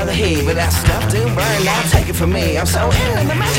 the heat, but that stuff do burn. Now take it from me. I'm so in the